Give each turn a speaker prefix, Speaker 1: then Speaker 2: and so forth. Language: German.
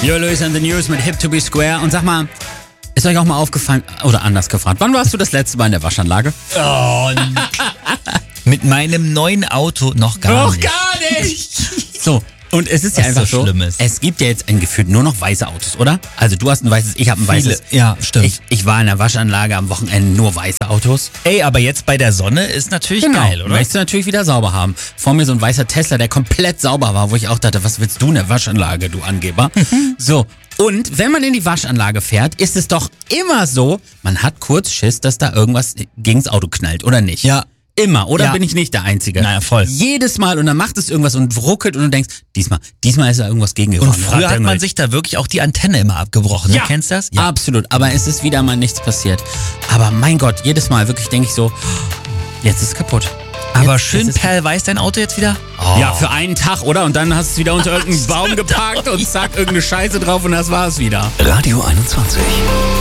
Speaker 1: You're Luis and the News mit Hip to be Square. Und sag mal, ist euch auch mal aufgefallen, oder anders gefragt, wann warst du das letzte Mal in der Waschanlage?
Speaker 2: Oh, mit meinem neuen Auto noch gar nicht.
Speaker 1: So, und es ist ja einfach so, es gibt ja jetzt gefühlt nur noch weiße Autos, oder? Also du hast ein weißes, ich habe ein weißes.
Speaker 2: Ja, stimmt.
Speaker 1: Ich war in der Waschanlage am Wochenende, nur weiße Autos.
Speaker 2: Ey, aber jetzt bei der Sonne ist natürlich geil, oder?
Speaker 1: Möchtest du natürlich wieder sauber haben. Vor mir so ein weißer Tesla, der komplett sauber war, wo ich auch dachte, was willst du in der Waschanlage, du Angeber? So, und wenn man in die Waschanlage fährt, ist es doch immer so, man hat kurz Schiss, dass da irgendwas gegens Auto knallt, oder nicht?
Speaker 2: Ja.
Speaker 1: Immer, oder
Speaker 2: Ja.
Speaker 1: bin ich nicht der Einzige?
Speaker 2: Naja, voll.
Speaker 1: Jedes Mal und dann macht es irgendwas und ruckelt und du denkst, diesmal ist da irgendwas
Speaker 2: Und
Speaker 1: gegengefahren.
Speaker 2: früher hat man sich da wirklich auch die Antenne immer abgebrochen.
Speaker 1: Ja.
Speaker 2: Du kennst das?
Speaker 1: Ja, absolut. Aber es ist wieder mal nichts passiert. Aber mein Gott, jedes Mal wirklich denke ich so, jetzt ist es kaputt.
Speaker 2: Aber
Speaker 1: Jetzt
Speaker 2: schön
Speaker 1: ist es
Speaker 2: perlweiß dein Auto jetzt wieder? Oh.
Speaker 1: Ja, für einen Tag, oder? Und dann hast du es wieder unter irgendeinen Baum geparkt und zack, irgendeine Scheiße drauf und das war's wieder.
Speaker 3: Radio 21.